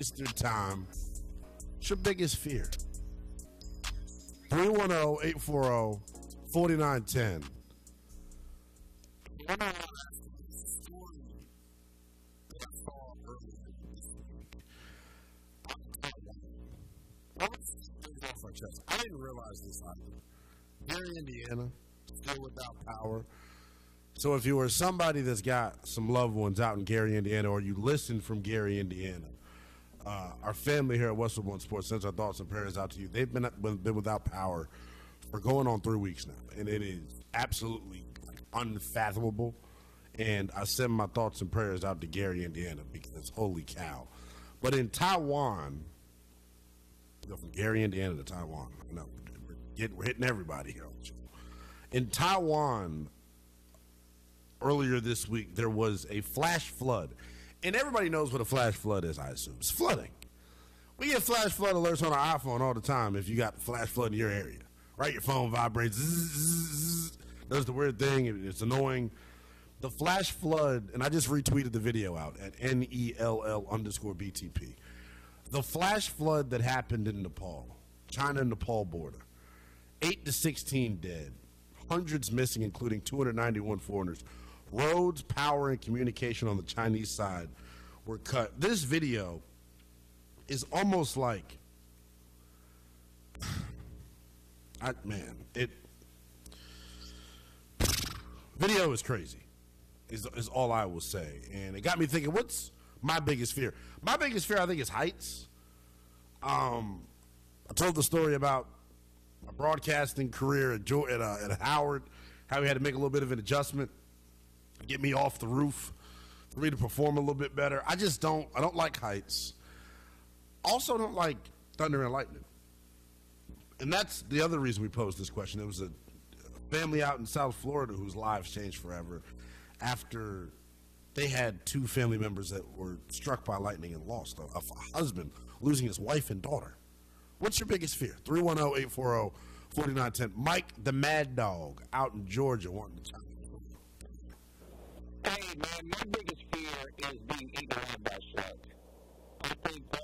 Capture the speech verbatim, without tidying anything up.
Eastern Time. What's your biggest fear? three one zero, eight four zero, four nine one zero. I didn't realize this either. Gary, Indiana, still without power. So if you were somebody that's got some loved ones out in Gary, Indiana, or you listen from Gary, Indiana, uh, our family here at Westwood One Sports sends our thoughts and prayers out to you. They've been been without power for going on three weeks now, and it is absolutely unfathomable. And I send my thoughts and prayers out to Gary, Indiana, because holy cow. But in Taiwan, go from Gary, Indiana to Taiwan. I know we're, getting, we're hitting everybody here. In Taiwan, earlier this week, there was a flash flood. And everybody knows what a flash flood is, I assume. It's flooding. We get flash flood alerts on our iPhone all the time if you got flash flood in your area. Right? Your phone vibrates. Zzz, zzz, zzz, does the weird thing. It's annoying. The flash flood, and I just retweeted the video out at N E L L underscore B T P. The flash flood that happened in Nepal, China-Nepal border, eight to sixteen dead, hundreds missing, including two hundred ninety-one foreigners. Roads, power, and communication on the Chinese side were cut. This video is almost like, I, man, it, video is crazy, is, is all I will say. And it got me thinking, what's my biggest fear? My biggest fear, I think, is heights. Um, I told the story about my broadcasting career at, jo- at, uh, at Howard, how we had to make a little bit of an adjustment, get me off the roof, for me to perform a little bit better. I just don't, I don't like heights. Also don't like thunder and lightning. And that's the other reason we posed this question. There was a family out in South Florida whose lives changed forever after they had two family members that were struck by lightning and lost. A, a husband losing his wife and daughter. What's your biggest fear? three one zero, eight four zero, four nine one zero. Mike the Mad Dog out in Georgia wanting to chime in. Hey, man, my biggest fear is being eaten alive by slugs. I think